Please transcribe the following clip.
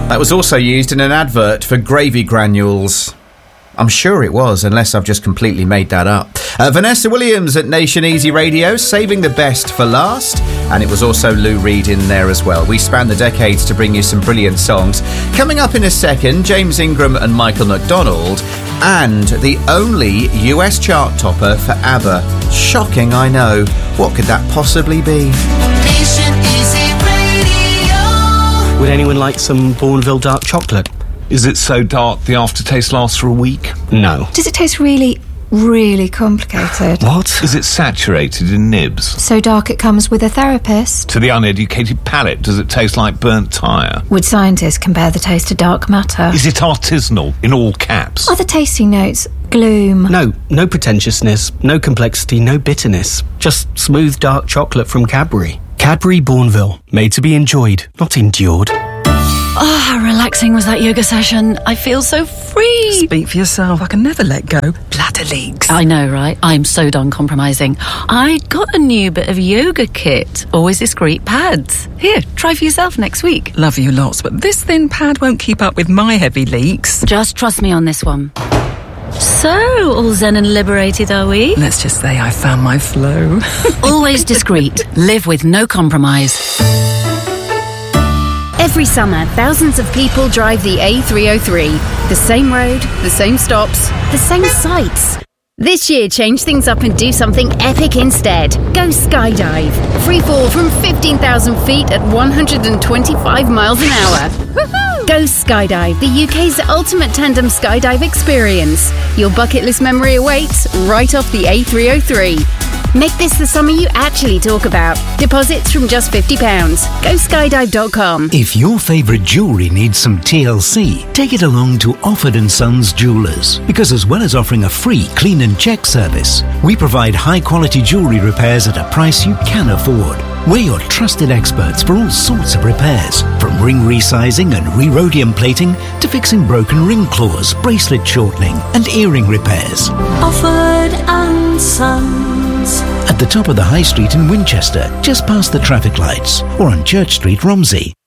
That was also used in an advert for gravy granules. I'm sure it was, unless I've just completely made that up. Vanessa Williams at Nation Easy Radio, saving the best for last. And it was also Lou Reed in there as well. We span the decades to bring you some brilliant songs. Coming up in a second, James Ingram and Michael McDonald. And the only US chart topper for ABBA. Shocking, I know. What could that possibly be? Nation Easy Radio. Would anyone like some Bourneville dark chocolate? Is it so dark the aftertaste lasts for a week? No. Does it taste really, really complicated? What? Is it saturated in nibs? So dark it comes with a therapist? To the uneducated palate, does it taste like burnt tyre? Would scientists compare the taste to dark matter? Is it artisanal, in all caps? Are the tasting notes gloom? No pretentiousness, no complexity, no bitterness. Just smooth dark chocolate from Cadbury. Cadbury Bourneville, made to be enjoyed, not endured. Oh, how relaxing was that yoga session. I feel so free. Speak for yourself. I can never let go. Bladder leaks. I know, right? I'm so done compromising. I got a new bit of yoga kit. Always discreet pads. Here, try for yourself next week. Love you lots, but this thin pad won't keep up with my heavy leaks. Just trust me on this one. So, all zen and liberated, are we? Let's just say I found my flow. Always discreet. Live with no compromise. Every summer, thousands of people drive the A303. The same road, the same stops, the same sights. This year, change things up and do something epic instead. Go skydive. Free fall from 15,000 feet at 125 miles an hour. Woohoo! Go skydive, the UK's ultimate tandem skydive experience. Your bucket list memory awaits right off the A303. Make this the summer you actually talk about. Deposits from just £50. Go skydive.com. If your favourite jewellery needs some TLC, take it along to Offord & Sons Jewellers. Because as well as offering a free clean and check service, we provide high-quality jewellery repairs at a price you can afford. We're your trusted experts for all sorts of repairs, from ring resizing and re-rhodium plating to fixing broken ring claws, bracelet shortening and earring repairs. Offord & Sons. At the top of the High Street in Winchester, just past the traffic lights, or on Church Street, Romsey.